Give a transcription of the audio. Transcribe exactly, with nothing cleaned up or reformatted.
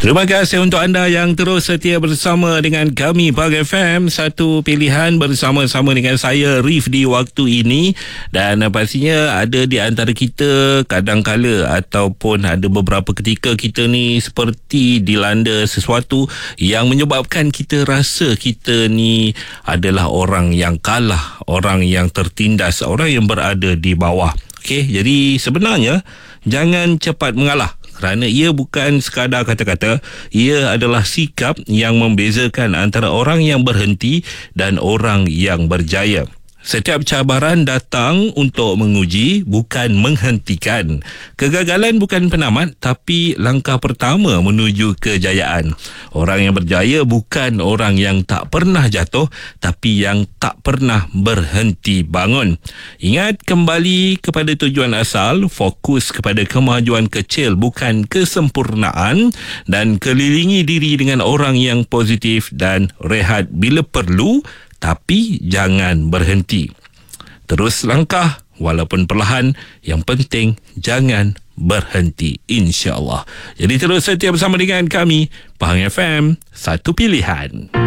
Terima kasih untuk anda yang terus setia bersama dengan kami Pahang F M. Satu pilihan bersama-sama dengan saya Rif di waktu ini. Dan pastinya ada di antara kita kadang-kala ataupun ada beberapa ketika kita ni seperti dilanda sesuatu yang menyebabkan kita rasa kita ni adalah orang yang kalah, orang yang tertindas, orang yang berada di bawah. Okey, jadi sebenarnya jangan cepat mengalah. Kerana ia bukan sekadar kata-kata, ia adalah sikap yang membezakan antara orang yang berhenti dan orang yang berjaya. Setiap cabaran datang untuk menguji, bukan menghentikan. Kegagalan bukan penamat, tapi langkah pertama menuju kejayaan. Orang yang berjaya bukan orang yang tak pernah jatuh, tapi yang tak pernah berhenti bangun. Ingat kembali kepada tujuan asal, fokus kepada kemajuan kecil, bukan kesempurnaan, dan kelilingi diri dengan orang yang positif dan rehat bila perlu, tapi jangan berhenti. Terus langkah walaupun perlahan, yang penting jangan berhenti, insya-Allah. Jadi terus setia bersama dengan kami Pahang F M, satu pilihan.